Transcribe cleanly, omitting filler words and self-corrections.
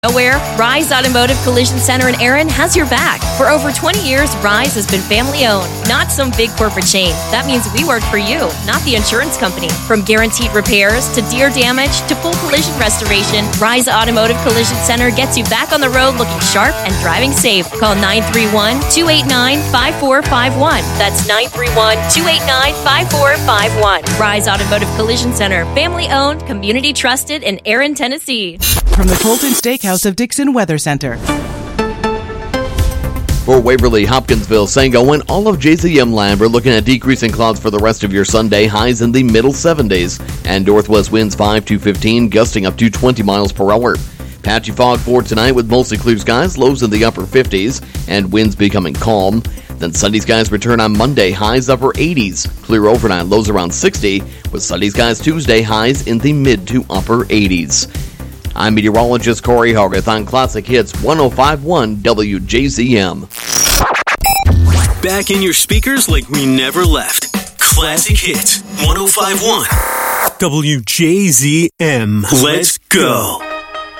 Nowhere, Rise Automotive Collision Center in Erin has your back. For over 20 years, Rise has been family-owned, not some big corporate chain. That means we work for you, not the insurance company. From guaranteed repairs to deer damage to full collision restoration, Rise Automotive Collision Center gets you back on the road looking sharp and driving safe. Call 931-289-5451. That's 931-289-5451. Rise Automotive Collision Center, family-owned, community-trusted in Erin, Tennessee. From the Colton Steakhouse of Dixon Weather Center. For Waverly, Hopkinsville, Sango, and all of JZM land, we're looking at decreasing clouds for the rest of your Sunday, highs in the middle 70s, and northwest winds 5 to 15, gusting up to 20 miles per hour. Patchy fog for tonight with mostly clear skies, lows in the upper 50s, and winds becoming calm. Then sunny skies return on Monday, highs upper 80s, clear overnight, lows around 60, with sunny skies Tuesday, highs in the mid to upper 80s. I'm meteorologist Corey Hogarth on Classic Hits 105.1 WJZM. Back in your speakers like we never left. Classic Hits 105.1 WJZM. Let's go.